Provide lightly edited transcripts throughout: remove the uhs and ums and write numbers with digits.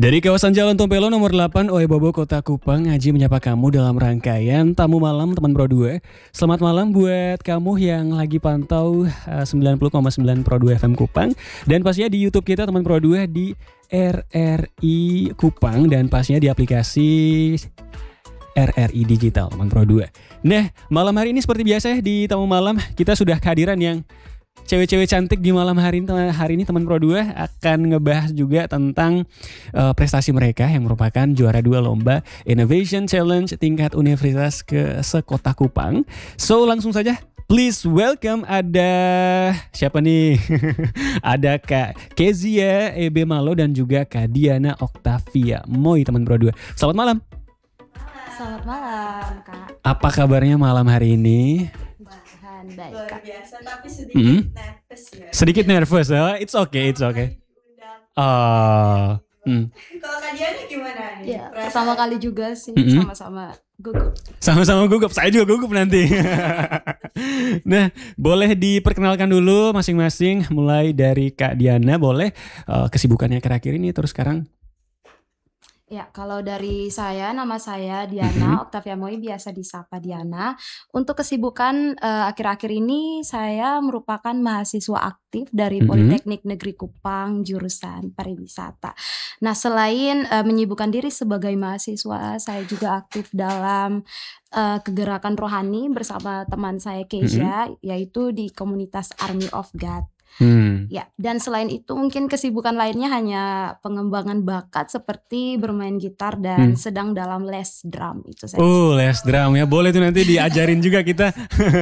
Dari kawasan Jalan Tompelo nomor 8 Oebobo Kota Kupang, Aji menyapa kamu dalam rangkaian Tamu Malam Teman Pro 2. Selamat malam buat kamu yang lagi pantau 90,9 Pro 2 FM Kupang. Dan pastinya di YouTube kita Teman Pro 2 di RRI Kupang. Dan pastinya di aplikasi RRI Digital Teman Pro 2. Nah, malam hari ini seperti biasa ya di Tamu Malam, kita sudah kehadiran yang cewek-cewek cantik di malam hari ini Teman Pro 2 akan ngebahas juga tentang prestasi mereka yang merupakan juara 2 lomba Innovation Challenge tingkat universitas ke sekota Kupang. So langsung saja, please welcome, ada siapa nih? Ada Kak Kezia EB Malo dan juga Kak Diana Octavia Moi Teman Pro 2. Selamat malam. Selamat malam, Kak. Apa kabarnya malam hari ini? Baik, luar Kak. biasa tapi sedikit nervous ya. Sedikit nervous, it's okay. Oh. Kalau Kak Diana gimana nih? Ya, Perasaan? pertama kali juga sih sama-sama gugup. Sama-sama gugup, saya juga gugup nanti. Nah, boleh diperkenalkan dulu masing-masing, mulai dari Kak Diana, boleh kesibukannya akhir-akhir ini terus sekarang. Ya, kalau dari saya, nama saya Diana Octavia Moi, biasa disapa Diana. Untuk kesibukan akhir-akhir ini, saya merupakan mahasiswa aktif dari Politeknik Negeri Kupang, jurusan pariwisata. Nah, selain menyibukkan diri sebagai mahasiswa, saya juga aktif dalam kegerakan rohani bersama teman saya Kezia, yaitu di komunitas Army of God. Ya, dan selain itu mungkin kesibukan lainnya hanya pengembangan bakat seperti bermain gitar dan sedang dalam les drum itu saja. Les drum ya, boleh tuh nanti diajarin juga kita.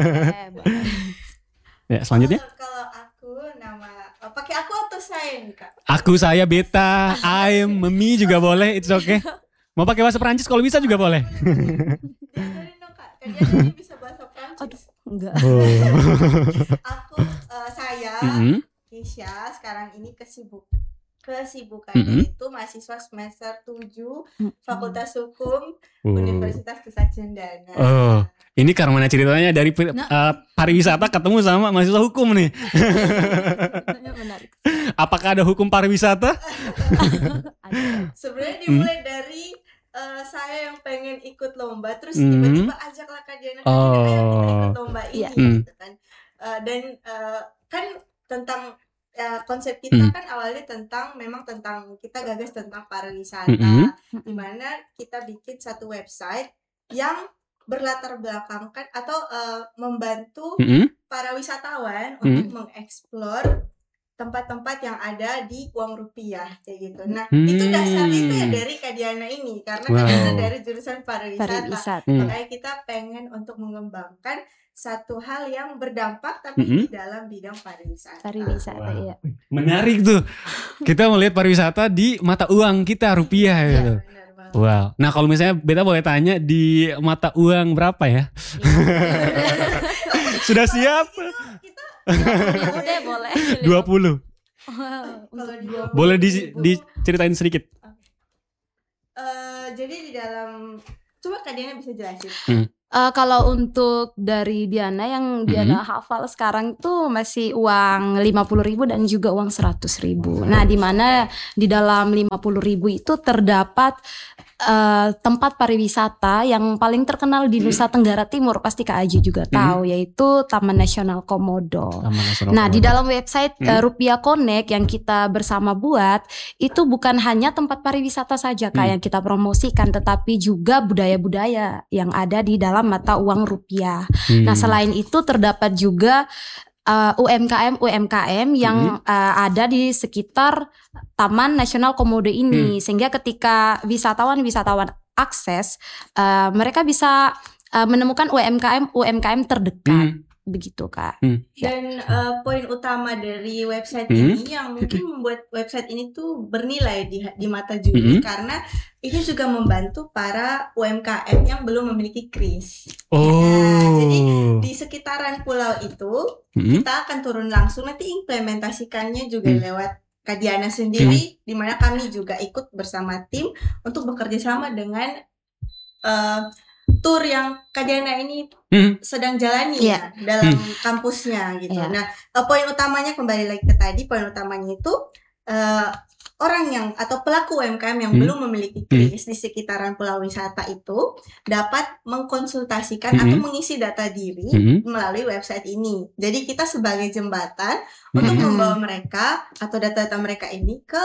Ya, selanjutnya. Kalau aku pakai aku atau saya nih, Kak? Aku, saya, beta, I'm, memi juga boleh, it's okay. Mau pakai bahasa Perancis kalau bisa juga boleh. Diajarin dong, Kak. Kak Diana bisa bahasa Prancis. Aduh, enggak. Aku saya Keisha sekarang ini kesibukannya itu mahasiswa semester 7 Fakultas Hukum Universitas Kisah Cendana. Ini karena mana ceritanya dari pariwisata ketemu sama mahasiswa hukum nih. Menarik. Apakah ada hukum pariwisata? Sebenarnya dimulai dari saya yang pengen ikut lomba, terus tiba-tiba ajaklah Kak Diana, ayo kita ikut lomba ini gitu kan. Kan tentang konsep kita kan awalnya memang tentang kita gagas tentang pariwisata, di mana kita bikin satu website yang berlatar belakangkan atau membantu para wisatawan untuk mengeksplor tempat-tempat yang ada di uang rupiah kayak gitu. Nah, itu dasarnya itu ya dari Kak Diana ini, karena Kak Diana dari jurusan pariwisata. Makanya kita pengen untuk mengembangkan satu hal yang berdampak tapi di dalam bidang pariwisata. Iya. Menarik tuh. Kita melihat pariwisata di mata uang kita, rupiah gitu. Wow. Nah, kalau misalnya Beta boleh tanya, di mata uang berapa ya? Sudah siap? Udah boleh. 20. Boleh diceritain sedikit. Jadi di dalam, coba Kak Diana bisa jelasin. Kalau untuk dari Diana yang Diana hafal sekarang itu masih uang 50.000 dan juga uang 100.000. Nah, di mana di dalam 50.000 itu terdapat tempat pariwisata yang paling terkenal di Nusa Tenggara Timur, pasti Kak Aji juga tahu, yaitu Taman Nasional Komodo. Nah, di dalam website Rupiah Connect yang kita bersama buat, itu bukan hanya tempat pariwisata saja Kak yang kita promosikan, tetapi juga budaya-budaya yang ada di dalam mata uang rupiah. Nah, selain itu terdapat juga UMKM yang ada di sekitar Taman Nasional Komodo ini, sehingga ketika wisatawan akses, mereka bisa menemukan UMKM terdekat. Begitu Kak. Dan poin utama dari website ini yang mungkin membuat website ini tuh bernilai di mata juri, karena ini juga membantu para UMKM yang belum memiliki kris. Jadi di sekitaran pulau itu kita akan turun langsung, nanti implementasikannya juga lewat Kak Diana sendiri, di mana kami juga ikut bersama tim untuk bekerja sama dengan tour yang Kak Diana ini sedang jalani ya dalam kampusnya gitu. Nah, poin utamanya kembali lagi ke tadi, poin utamanya itu orang yang atau pelaku UMKM yang belum memiliki kris di sekitaran pulau wisata itu dapat mengkonsultasikan atau mengisi data diri melalui website ini. Jadi kita sebagai jembatan untuk membawa mereka atau data-data mereka ini ke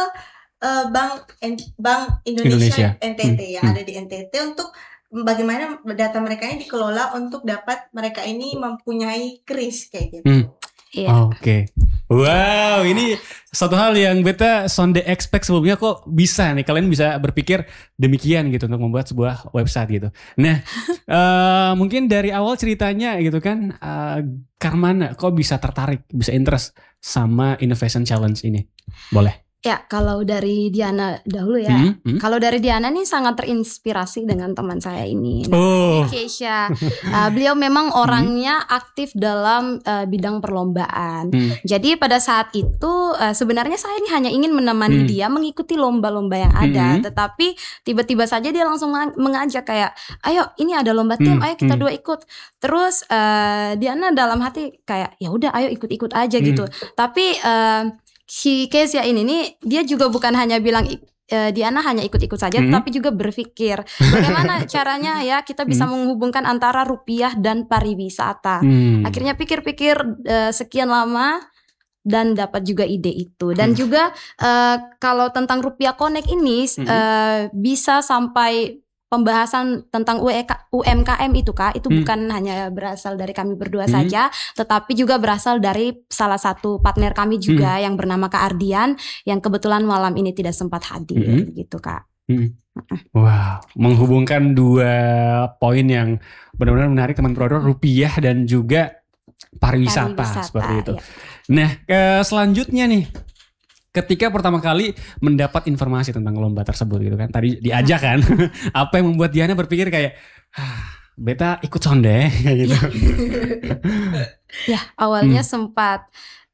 Bank Indonesia NTT yang ada di NTT untuk bagaimana data mereka ini dikelola untuk dapat mereka ini mempunyai kris kayak gitu. Oke. Wow, ini satu hal yang beta sonde expect sebelumnya, kok bisa nih kalian bisa berpikir demikian gitu untuk membuat sebuah website gitu. Nah, mungkin dari awal ceritanya gitu kan, Karmana kok bisa tertarik, bisa interest sama Innovation Challenge ini? Boleh. Ya, kalau dari Diana dahulu ya. Kalau dari Diana nih sangat terinspirasi dengan teman saya ini. Keisha. Beliau memang orangnya aktif dalam bidang perlombaan. Jadi pada saat itu sebenarnya saya ini hanya ingin menemani dia mengikuti lomba-lomba yang ada. Tetapi tiba-tiba saja dia langsung mengajak kayak, ayo ini ada lomba tim, ayo kita dua ikut. Terus Diana dalam hati kayak, ya udah ayo ikut-ikut aja gitu. Tapi si Kesia ini nih dia juga bukan hanya bilang Diana hanya ikut-ikut saja, tapi juga berpikir bagaimana caranya ya kita bisa menghubungkan antara rupiah dan pariwisata. Akhirnya pikir-pikir sekian lama dan dapat juga ide itu. Dan juga kalau tentang Rupiah Connect ini bisa sampai pembahasan tentang UMKM itu Kak, itu bukan hanya berasal dari kami berdua saja, tetapi juga berasal dari salah satu partner kami juga yang bernama Kak Ardian, yang kebetulan malam ini tidak sempat hadir gitu Kak. Wow, menghubungkan dua poin yang benar-benar menarik teman produk, rupiah dan juga pariwisata seperti itu. Ya. Nah, selanjutnya nih, ketika pertama kali mendapat informasi tentang lomba tersebut gitu kan, tadi diajak kan, apa yang membuat Diana berpikir kayak, beta ikut sonde kayak gitu. Ya, awalnya sempat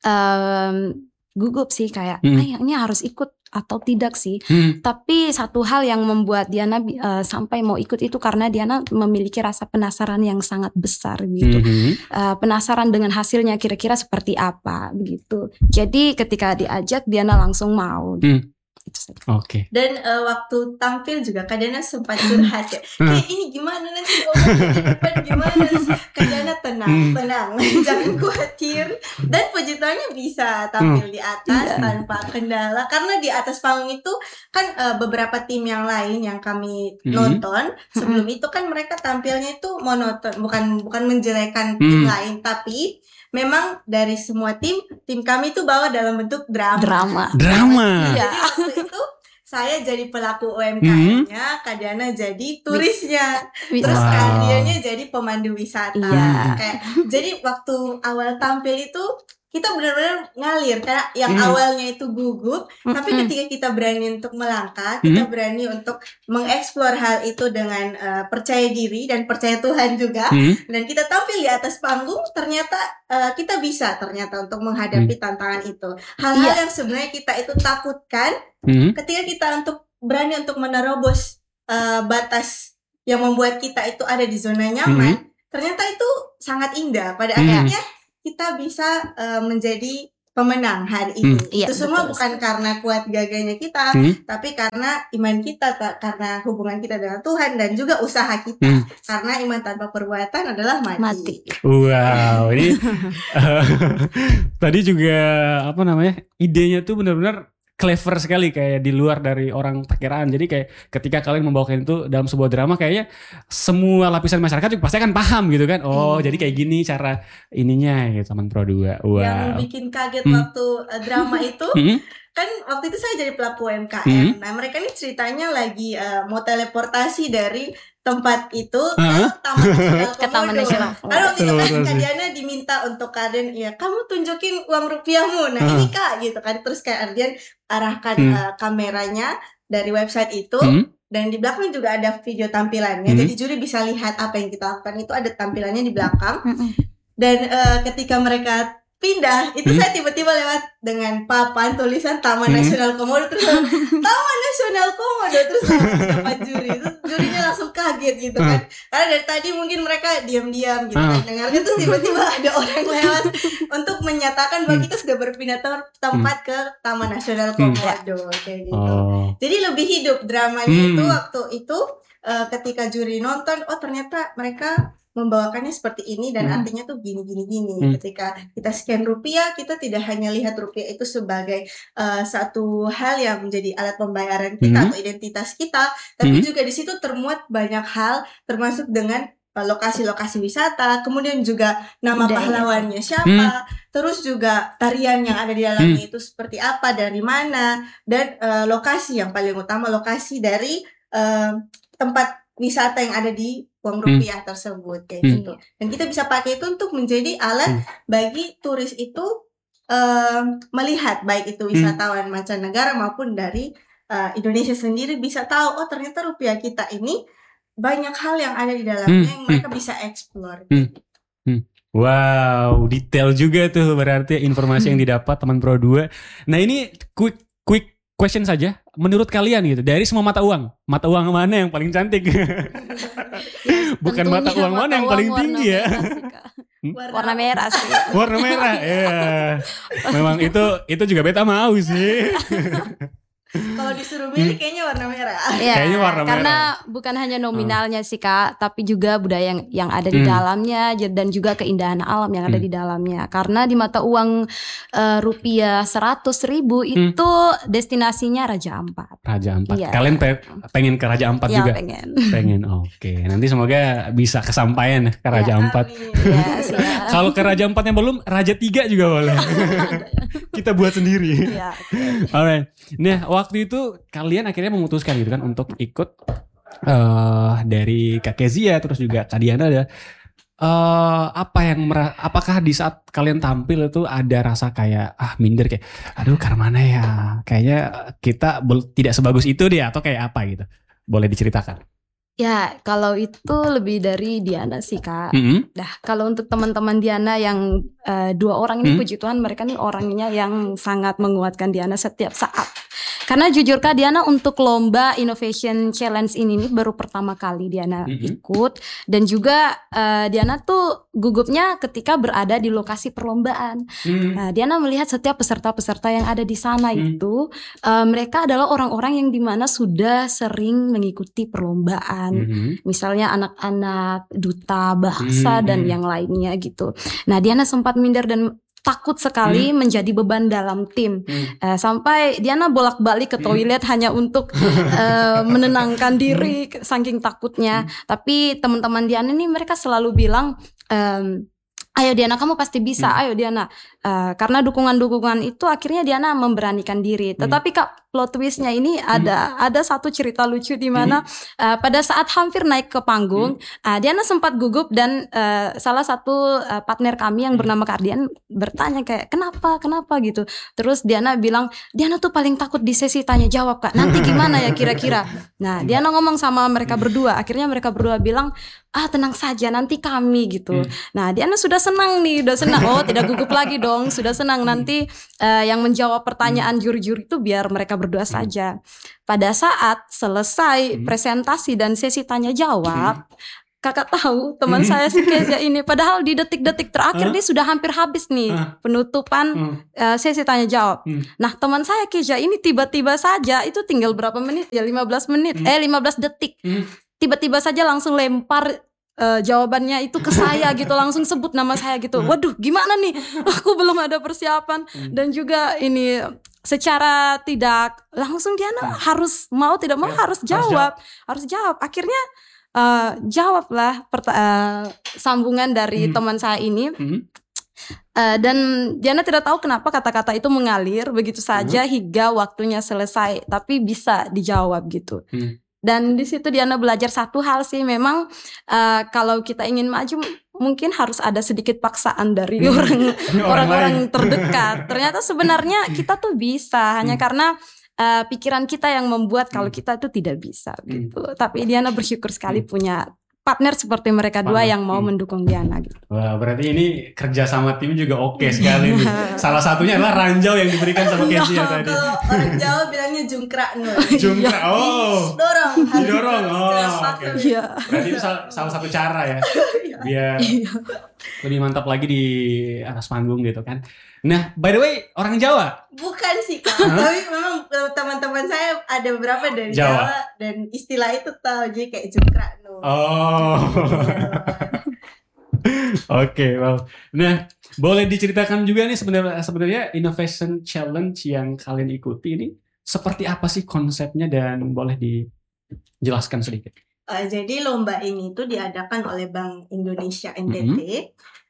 gugup sih kayak, ini harus ikut atau tidak sih. Tapi satu hal yang membuat Diana sampai mau ikut itu karena Diana memiliki rasa penasaran yang sangat besar gitu. Penasaran dengan hasilnya kira-kira seperti apa begitu. Jadi ketika diajak Diana langsung mau. Oke. Dan waktu tampil juga Kak Diana sempat curhat ya. Kayak ini gimana nanti gimana? Kak Diana tenang, jangan khawatir. Dan puji Tuhannya bisa tampil di atas tanpa kendala. Karena di atas panggung itu kan beberapa tim yang lain yang kami nonton sebelum itu kan mereka tampilnya itu monoton, bukan menjelekan tim lain, tapi memang dari semua tim kami tuh bawa dalam bentuk drama. Iya. Jadi waktu itu saya jadi pelaku UMKM-nya, Kak Diana jadi turisnya, terus Kak Dianya jadi pemandu wisata. Jadi waktu awal tampil itu kita benar-benar ngalir karena yang awalnya itu gugup, tapi ketika kita berani untuk melangkah, kita berani untuk mengeksplor hal itu dengan percaya diri dan percaya Tuhan juga, dan kita tampil di atas panggung, ternyata kita bisa untuk menghadapi tantangan itu. Hal-hal yang sebenarnya kita itu takutkan, ketika kita berani untuk menerobos batas yang membuat kita itu ada di zona nyaman, ternyata itu sangat indah. Pada akhirnya kita bisa menjadi pemenang hari ini. Itu semua bukan karena kuat gagahnya kita, tapi karena iman kita, karena hubungan kita dengan Tuhan, dan juga usaha kita. Karena iman tanpa perbuatan adalah mati. Wow, ini tadi juga idenya tuh benar-benar clever sekali, kayak di luar dari orang perkiraan. Jadi kayak ketika kalian membawakan itu dalam sebuah drama, kayaknya semua lapisan masyarakat juga pasti akan paham gitu kan. Jadi kayak gini cara ininya gitu, teman Pro 2. Wow. Yang bikin kaget waktu drama itu kan waktu itu saya jadi pelaku UMKM. Nah, mereka ini ceritanya lagi mau teleportasi dari tempat itu ke Taman Nasional Komodo. Lalu waktu itu kan Kak Diana diminta untuk Ardian, ya kamu tunjukin uang rupiahmu. Nah ini Kak gitu kan. Terus Kak Ardian arahkan kameranya dari website itu. Dan di belakang juga ada video tampilannya. Jadi juri bisa lihat apa yang kita lakukan. Itu ada tampilannya di belakang. Dan ketika mereka pindah, itu saya tiba-tiba lewat dengan papan tulisan Taman Nasional Komodo, terus Taman Nasional Komodo, terus dapat juri, terus jurinya langsung kaget kaget gitu kan. Karena dari tadi mungkin mereka diam-diam gitu kan dengarnya, terus tiba-tiba ada orang lewat untuk menyatakan bahwa kita sudah berpindah tempat ke Taman Nasional Komodo kayak gitu. Jadi lebih hidup dramanya itu waktu itu ketika juri nonton, oh ternyata mereka membawakannya seperti ini dan artinya tuh gini. Ketika kita scan rupiah, kita tidak hanya lihat rupiah itu sebagai satu hal yang menjadi alat pembayaran kita atau identitas kita, tapi juga di situ termuat banyak hal, termasuk dengan lokasi-lokasi wisata, kemudian juga nama pahlawannya siapa, terus juga tarian yang ada di dalamnya itu seperti apa, dari mana, dan lokasi yang paling utama, lokasi dari tempat wisata yang ada di uang rupiah tersebut kayak gitu. Dan kita bisa pakai itu untuk menjadi alat bagi turis itu melihat, baik itu wisatawan mancanegara maupun dari Indonesia sendiri bisa tahu, oh ternyata rupiah kita ini banyak hal yang ada di dalamnya yang mereka bisa explore. Wow, detail juga tuh berarti informasi yang didapat teman Pro 2. Nah ini quick question saja, menurut kalian gitu, dari semua mata uang mana yang paling cantik? Bukan mata uang mana yang paling tinggi ya? Warna merah sih. Warna merah, ya. Memang itu juga beta mau sih. Kalau disuruh milih kayaknya warna merah. Ya, kayaknya warna karena merah. Bukan hanya nominalnya sih Kak, tapi juga budaya yang ada di dalamnya dan juga keindahan alam yang ada di dalamnya. Karena di mata uang rupiah 100.000 itu destinasinya Raja Ampat. Raja Ampat. Ya. Kalian pengen ke Raja Ampat juga? Pengen. Oke. Nanti semoga bisa kesampaian ke Raja Ampat. Yes, Kalau ke Raja Ampatnya belum, Raja 3 juga boleh. Kita buat sendiri. Ya, Alright. Nah, waktu itu kalian akhirnya memutuskan gitu kan untuk ikut dari Kak Kezia terus juga Kak Diana ada apakah di saat kalian tampil itu ada rasa kayak minder kayak aduh karena mana ya kayaknya kita tidak sebagus itu deh atau kayak apa gitu, boleh diceritakan? Ya, kalau itu lebih dari Diana sih Kak. Nah, kalau untuk teman-teman Diana yang 2 orang ini puji Tuhan mereka nih orangnya yang sangat menguatkan Diana setiap saat. Karena jujur Kak, Diana untuk lomba Innovation Challenge ini baru pertama kali Diana ikut. Dan juga Diana tuh gugupnya ketika berada di lokasi perlombaan. Nah, Diana melihat setiap peserta-peserta yang ada di sana itu mereka adalah orang-orang yang dimana sudah sering mengikuti perlombaan. Misalnya anak-anak duta bahasa dan yang lainnya gitu. Nah, Diana sempat minder dan takut sekali menjadi beban dalam tim. Sampai Diana bolak-balik ke toilet hanya untuk menenangkan diri saking takutnya. Tapi teman-teman Diana ini mereka selalu bilang, ayo Diana kamu pasti bisa, ayo Diana. Karena dukungan-dukungan itu akhirnya Diana memberanikan diri. Tetapi Kak, plot twistnya ini ada satu cerita lucu di mana pada saat hampir naik ke panggung, Diana sempat gugup dan salah satu partner kami yang bernama Kardian bertanya kayak kenapa gitu. Terus Diana bilang, Diana tuh paling takut di sesi tanya jawab Kak. Nanti gimana ya kira-kira? Nah, Diana ngomong sama mereka berdua. Akhirnya mereka berdua bilang, tenang saja nanti kami gitu. Nah, Diana sudah senang nih, oh tidak gugup lagi dong, sudah senang nanti yang menjawab pertanyaan juri-juri itu biar mereka berdua saja. Pada saat selesai presentasi dan sesi tanya jawab, Kakak tahu teman saya si Kezia ini, padahal di detik-detik terakhir dia sudah hampir habis nih penutupan sesi tanya jawab. Nah, teman saya Kezia ini tiba-tiba saja itu tinggal berapa menit ya, 15 detik. Tiba-tiba saja langsung lempar jawabannya itu ke saya gitu, langsung sebut nama saya gitu. Waduh, gimana nih? Aku belum ada persiapan. Dan juga ini secara tidak langsung Diana harus mau tidak mau harus jawab. Akhirnya jawablah sambungan dari teman saya ini. Dan Diana tidak tahu kenapa kata-kata itu mengalir begitu saja hingga waktunya selesai, tapi bisa dijawab gitu. Dan di situ Diana belajar satu hal sih, memang kalau kita ingin maju mungkin harus ada sedikit paksaan dari orang-orang terdekat. Ternyata sebenarnya kita tuh bisa, hanya karena pikiran kita yang membuat kalau kita tuh tidak bisa gitu. Tapi Diana bersyukur sekali punya partner seperti mereka dua yang mau mendukung Diana gitu. Wah, berarti ini kerja sama tim juga oke sekali nih. Salah satunya adalah ranjau yang diberikan sama Casey ya tadi. Kalau orang Jawa bilangnya jungkrak no. Jungkrak, didorong. Oke. Berarti itu salah satu cara ya, biar lebih mantap lagi di atas panggung gitu kan. Nah, by the way, orang Jawa? Bukan sih Kak, tapi memang teman-teman saya ada beberapa dari Jawa dan istilah itu tahu, jadi kayak jungkrak no. Oke, wow. Nah, boleh diceritakan juga nih sebenarnya Innovation Challenge yang kalian ikuti ini seperti apa sih konsepnya dan boleh dijelaskan sedikit? Jadi lomba ini tuh diadakan oleh Bank Indonesia NTT.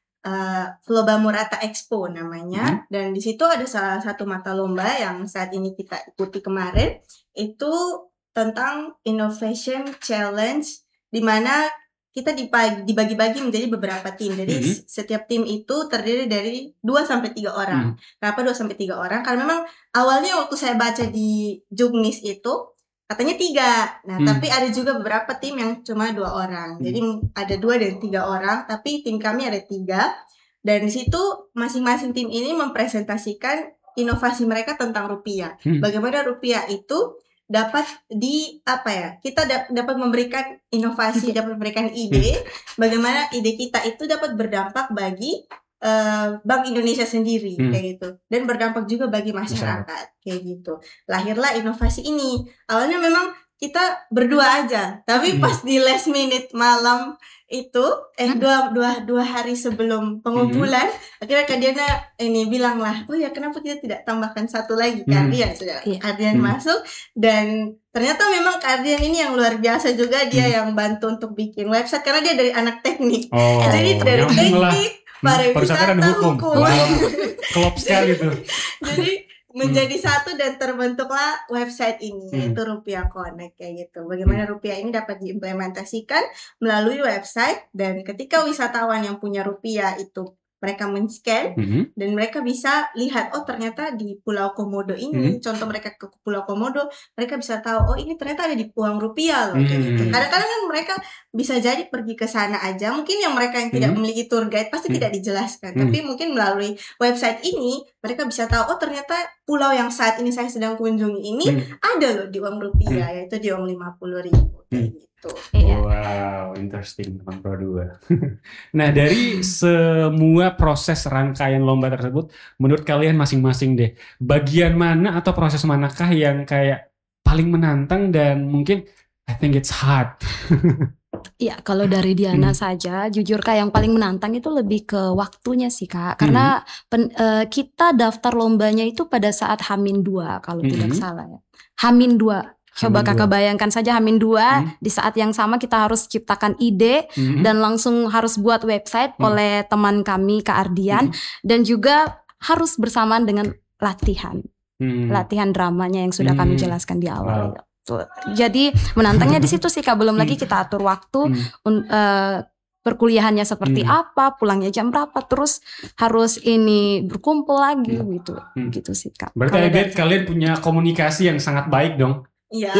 Lomba Murata Expo namanya, dan di situ ada salah satu mata lomba yang saat ini kita ikuti kemarin, itu tentang Innovation Challenge, di mana kita dibagi-bagi menjadi beberapa tim. Jadi setiap tim itu terdiri dari 2-3 orang. Kenapa 2-3 orang? Karena memang awalnya waktu saya baca di Juknis itu katanya 3. Nah, tapi ada juga beberapa tim yang cuma 2 orang. Jadi ada 2 dan 3 orang, tapi tim kami ada 3. Dan di situ masing-masing tim ini mempresentasikan inovasi mereka tentang rupiah. Bagaimana rupiah itu dapat kita dapat memberikan inovasi, dapat memberikan ide, bagaimana ide kita itu dapat berdampak bagi Bank Indonesia sendiri kayak gitu, dan berdampak juga bagi masyarakat kayak gitu. Lahirlah inovasi ini. Awalnya memang kita berdua aja, tapi pas di last minute malam itu dua hari sebelum pengumpulan, akhirnya Kak Diana ini bilang lah, oh ya kenapa kita tidak tambahkan satu lagi, Kardian sudah Kardian masuk, dan ternyata memang Kardian ini yang luar biasa juga, dia yang bantu untuk bikin website karena dia dari anak teknik, jadi dari teknik pariwisata dan hukum. Klop sekali tuh. Jadi menjadi satu dan terbentuklah website ini, yaitu Rupiah Connect kayak gitu. Bagaimana rupiah ini dapat diimplementasikan melalui website, dan ketika wisatawan yang punya rupiah itu mereka men-scan dan mereka bisa lihat, oh ternyata di Pulau Komodo ini, contoh mereka ke Pulau Komodo, mereka bisa tahu, oh ini ternyata ada di uang rupiah loh kayak gitu. Kadang-kadang kan mereka bisa jadi pergi ke sana aja, mungkin yang mereka yang tidak memiliki tour guide pasti tidak dijelaskan, tapi mungkin melalui website ini mereka bisa tahu, oh ternyata pulau yang saat ini saya sedang kunjungi ini ada loh di uang rupiah, yaitu di uang 50.000 kayak gitu. Wow, interesting teman Pro 2. Nah, dari semua proses rangkaian lomba tersebut, menurut kalian masing-masing deh, bagian mana atau proses manakah yang kayak paling menantang dan mungkin I think it's hard? Ya, kalau dari Diana saja, jujur Kak, yang paling menantang itu lebih ke waktunya sih Kak. Karena kita daftar lombanya itu pada saat H-2 kalau tidak salah ya. H-2. Coba Kakak bayangkan saja H-2 di saat yang sama kita harus ciptakan ide dan langsung harus buat website oleh teman kami Kak Ardian, dan juga harus bersamaan dengan latihan dramanya yang sudah kami jelaskan di awal. Jadi menantangnya di situ sih Kak, belum lagi kita atur waktu perkuliahannya seperti apa, pulangnya jam berapa, terus harus ini berkumpul lagi gitu sih Kak. Berarti I bet kalian punya komunikasi yang sangat baik dong. Iya.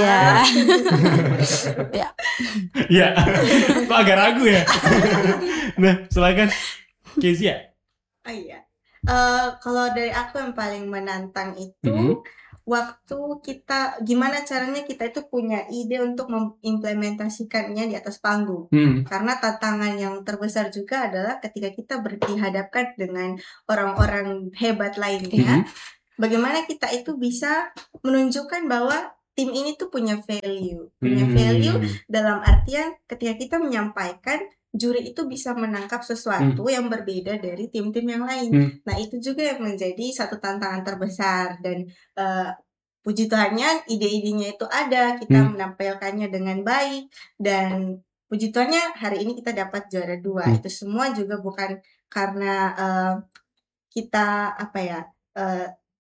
Iya. Kok agak ragu ya? Nah, silakan Kezia. Oh iya. Kalau dari aku yang paling menantang itu waktu kita, gimana caranya kita itu punya ide untuk mengimplementasikannya di atas panggung. Karena tantangan yang terbesar juga adalah ketika kita dihadapkan dengan orang-orang hebat lainnya, bagaimana kita itu bisa menunjukkan bahwa tim ini tuh punya value dalam artian ketika kita menyampaikan, juri itu bisa menangkap sesuatu yang berbeda dari tim-tim yang lain. Nah itu juga yang menjadi satu tantangan terbesar, dan puji Tuhannya ide-idenya itu ada, kita menampilkannya dengan baik, dan puji Tuhannya hari ini kita dapat juara 2. Itu semua juga bukan karena kita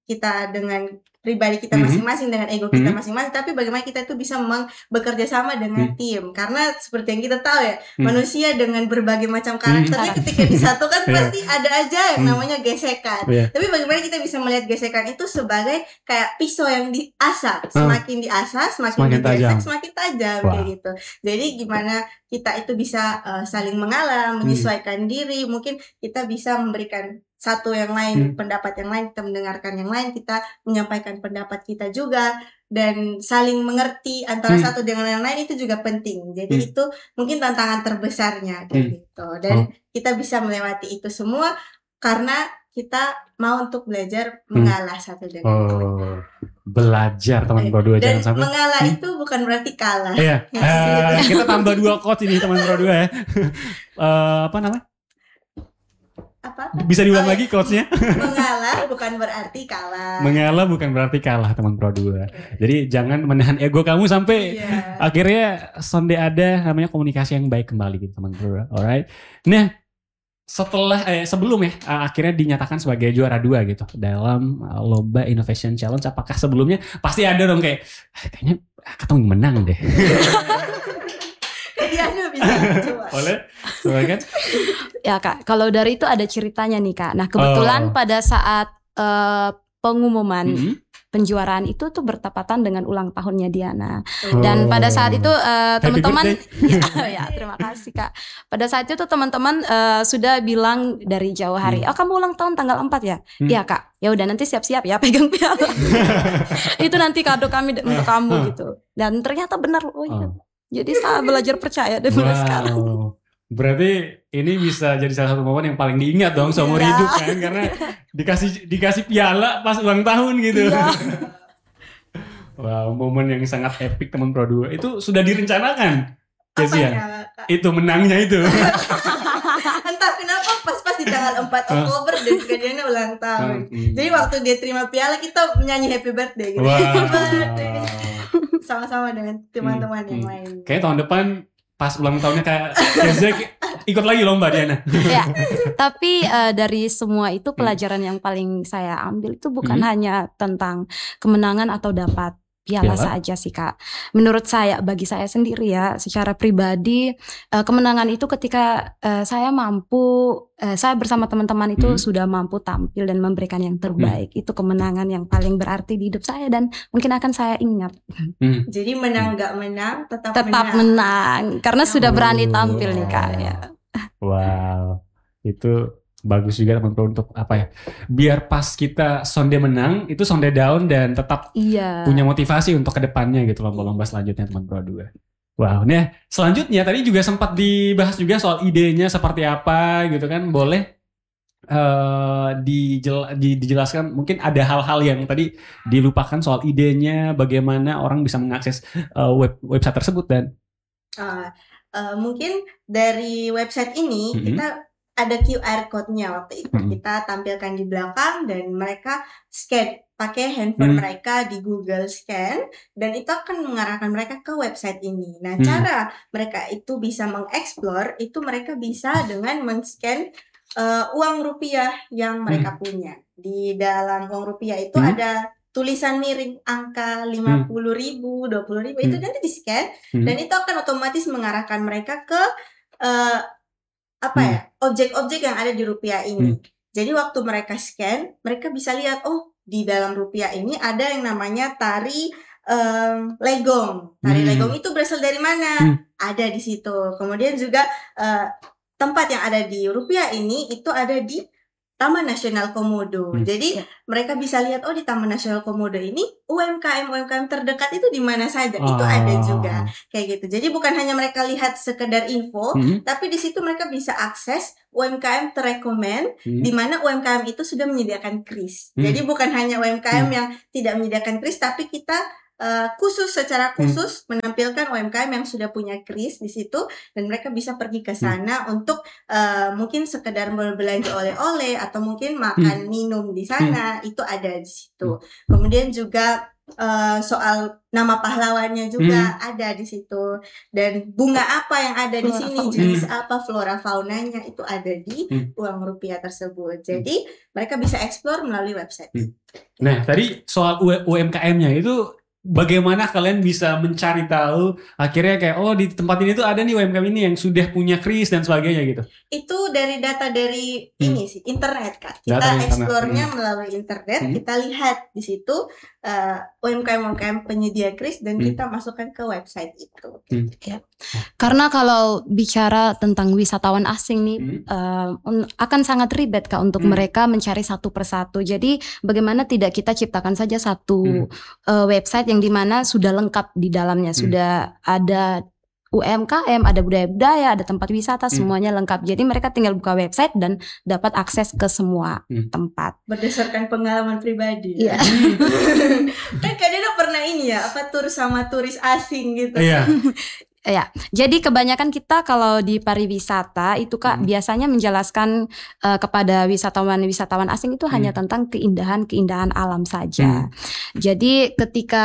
kita dengan pribadi kita masing-masing, dengan ego kita masing-masing, tapi bagaimana kita itu bisa bekerja sama dengan tim. Karena seperti yang kita tahu ya, manusia dengan berbagai macam karakternya ketika disatukan pasti ada aja yang namanya gesekan. Tapi bagaimana kita bisa melihat gesekan itu sebagai kayak pisau yang diasah, semakin diasah, semakin digesek, semakin tajam kayak gitu. Jadi gimana kita itu bisa saling mengalah, menyesuaikan diri, mungkin kita bisa memberikan satu yang lain, pendapat yang lain, kita mendengarkan yang lain, kita menyampaikan pendapat kita juga, dan saling mengerti antara satu dengan yang lain itu juga penting. Jadi itu mungkin tantangan terbesarnya kayak gitu. Dan kita bisa melewati itu semua karena kita mau untuk belajar mengalah satu dengan yang lain. Belajar teman Pro 2 jangan sampai. Mengalah itu bukan berarti kalah. Iya. Kita tambah 2 quotes ini teman Pro 2 ya. Apa namanya? Apa? Bisa diulang lagi quotesnya? Mengalah bukan berarti kalah. Mengalah bukan berarti kalah teman Pro 2. Jadi jangan menahan ego kamu sampai akhirnya sonde ada namanya komunikasi yang baik kembali gitu teman Pro 2. Alright. Nah, setelah sebelum ya akhirnya dinyatakan sebagai juara 2 gitu dalam lomba Innovation Challenge, apakah sebelumnya pasti ada dong kayak kayaknya ketemu menang deh. Bisa coba. Boleh? Coba kan? Ya Kak, kalau dari itu ada ceritanya nih Kak. Nah kebetulan pada saat pengumuman penjuaraan itu tuh bertepatan dengan ulang tahunnya Diana. Dan pada saat itu teman-teman ya terima kasih Kak. Pada saat itu teman-teman sudah bilang dari jauh hari, "Oh, kamu ulang tahun tanggal 4 ya?" "Iya Kak." "Ya udah nanti siap-siap ya pegang piala." Itu nanti kado kami untuk kamu gitu. Dan ternyata benar. Oh iya. Jadi saya belajar percaya deh mulai sekarang. Berarti ini bisa jadi salah satu momen yang paling diingat dong seumur hidup kan, karena dikasih piala pas ulang tahun gitu. Wow, momen yang sangat epic teman Pro 2. Itu sudah direncanakan? Apanya? Itu menangnya itu. Entah kenapa pas di tanggal 4 Oktober dan juga Diana ulang tahun. Jadi waktu dia terima piala kita menyanyi happy birthday gitu. Happy birthday. Sama-sama dengan teman-teman yang lain. Kayak tahun depan pas ulang tahunnya kayak ikut lagi lomba Diana. Ya, tapi dari semua itu pelajaran yang paling saya ambil itu bukan hanya tentang kemenangan atau dapat piala saja sih Kak. Menurut saya, bagi saya sendiri ya, secara pribadi kemenangan itu ketika saya bersama teman-teman itu sudah mampu tampil dan memberikan yang terbaik. Itu kemenangan yang paling berarti di hidup saya dan mungkin akan saya ingat. Jadi menang gak menang tetap menang karena sudah berani tampil nih Kak ya. Wow, itu bagus juga teman Pro untuk apa ya, biar pas kita sonde menang itu sonde down dan tetap punya motivasi untuk kedepannya gitu lomba-lomba selanjutnya teman Pro 2. Wow, nah selanjutnya tadi juga sempat dibahas juga soal idenya seperti apa gitu kan, boleh dijelaskan mungkin ada hal-hal yang tadi dilupakan soal idenya, bagaimana orang bisa mengakses website tersebut dan mungkin dari website ini kita ada QR code-nya waktu itu kita tampilkan di belakang dan mereka scan pakai handphone mereka di Google Scan dan itu akan mengarahkan mereka ke website ini. Nah, cara mereka itu bisa mengeksplor itu mereka bisa dengan men-scan uang rupiah yang mereka punya. Di dalam uang rupiah itu ada tulisan miring angka 50.000, 20.000 itu nanti di-scan dan itu akan otomatis mengarahkan mereka ke objek-objek yang ada di rupiah ini. Jadi waktu mereka scan, mereka bisa lihat di dalam rupiah ini ada yang namanya tari legong. Tari legong itu berasal dari mana? Ada di situ. Kemudian juga tempat yang ada di rupiah ini itu ada di Taman Nasional Komodo. Jadi mereka bisa lihat di Taman Nasional Komodo ini UMKM terdekat itu di mana saja. Itu ada juga kayak gitu. Jadi bukan hanya mereka lihat sekedar info, tapi di situ mereka bisa akses UMKM terrecommend di mana UMKM itu sudah menyediakan kris. Jadi bukan hanya UMKM yang tidak menyediakan kris, tapi kita secara khusus menampilkan UMKM yang sudah punya kris di situ dan mereka bisa pergi ke sana untuk mungkin sekedar berbelanja oleh-oleh atau mungkin makan minum di sana itu ada di situ. Kemudian juga soal nama pahlawannya juga ada di situ, dan bunga apa yang ada di sini, jenis apa, flora faunanya itu ada di uang rupiah tersebut. Jadi mereka bisa explore melalui website. Nah, tadi soal UMKM-nya itu bagaimana kalian bisa mencari tahu akhirnya kayak di tempat ini tuh ada nih UMKM ini yang sudah punya kris dan sebagainya gitu? Itu dari data dari ini sih, internet Kak. Kita explore-nya melalui internet, kita lihat di situ UMKM penyedia kris dan kita masukkan ke website itu. Ya. Karena kalau bicara tentang wisatawan asing nih akan sangat ribet Kak untuk mereka mencari satu persatu. Jadi bagaimana tidak kita ciptakan saja satu website yang dimana sudah lengkap di dalamnya, sudah ada UMKM, ada budaya-budaya, ada tempat wisata, semuanya lengkap. Jadi mereka tinggal buka website dan dapat akses ke semua tempat. Berdasarkan pengalaman pribadi. Iya. Kan Kak Diana pernah ini ya, tur sama turis asing gitu. Iya. Ya, jadi kebanyakan kita kalau di pariwisata itu Kak biasanya menjelaskan kepada wisatawan asing itu hanya tentang keindahan alam saja. Jadi ketika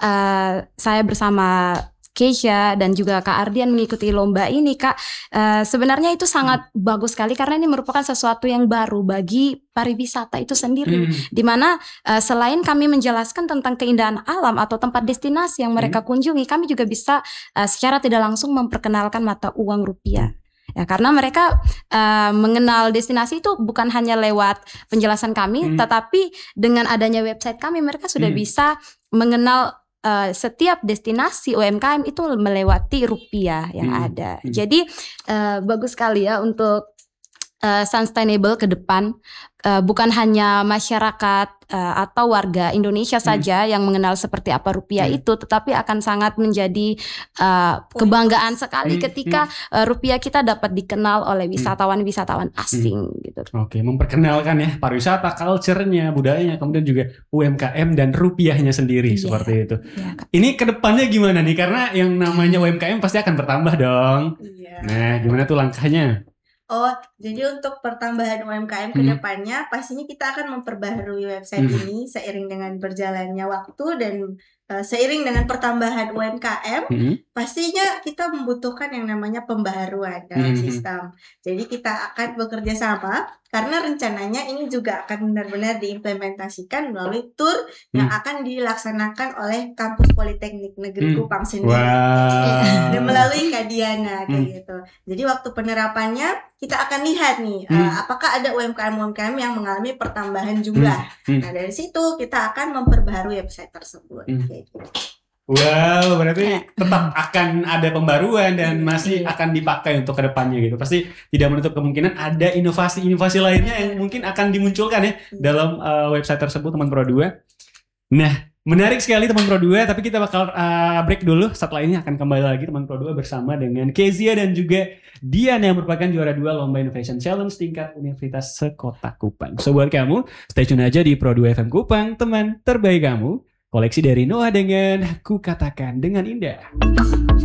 saya bersama Keisha dan juga Kak Ardian mengikuti lomba ini Kak, sebenarnya itu sangat bagus sekali karena ini merupakan sesuatu yang baru bagi pariwisata itu sendiri, dimana selain kami menjelaskan tentang keindahan alam atau tempat destinasi yang mereka kunjungi, kami juga bisa secara tidak langsung memperkenalkan mata uang rupiah. Ya, karena mereka mengenal destinasi itu bukan hanya lewat penjelasan kami, tetapi dengan adanya website kami mereka sudah bisa mengenal setiap destinasi UMKM itu melewati rupiah yang ada. Jadi bagus sekali ya untuk sustainable ke depan, bukan hanya masyarakat atau warga Indonesia saja yang mengenal seperti apa rupiah itu, tetapi akan sangat menjadi kebanggaan sekali ketika rupiah kita dapat dikenal oleh wisatawan asing gitu. Oke, memperkenalkan ya pariwisata, culture-nya, budayanya, kemudian juga UMKM dan rupiahnya sendiri seperti itu. Ini kedepannya gimana nih? Karena yang namanya UMKM pasti akan bertambah dong. Nah, gimana tuh langkahnya? Jadi untuk pertambahan UMKM ke depannya pastinya kita akan memperbaharui website ini seiring dengan berjalannya waktu dan seiring dengan pertambahan UMKM, pastinya kita membutuhkan yang namanya pembaharuan dalam sistem. Jadi kita akan bekerja sama karena rencananya ini juga akan benar-benar diimplementasikan melalui tur yang akan dilaksanakan oleh Kampus Politeknik Negeri Kupang sendiri. Dan melalui Kak Diana kayak gitu. Jadi waktu penerapannya kita akan lihat nih apakah ada UMKM yang mengalami pertambahan jumlah. Nah dari situ kita akan memperbaharui website tersebut. Wow, berarti tetap akan ada pembaruan dan masih akan dipakai untuk kedepannya gitu. Pasti tidak menutup kemungkinan ada inovasi-inovasi lainnya yang mungkin akan dimunculkan ya dalam website tersebut teman Pro 2. Nah, menarik sekali teman Pro 2, tapi kita bakal break dulu. Setelah ini akan kembali lagi teman Pro 2 bersama dengan Kezia dan juga Dian yang merupakan juara 2 Lomba Innovation Challenge tingkat Universitas Sekota Kupang. So buat kamu, stay tune aja di Pro 2 FM Kupang, teman terbaik kamu. Koleksi dari Noah dengan Ku Katakan Dengan Indah.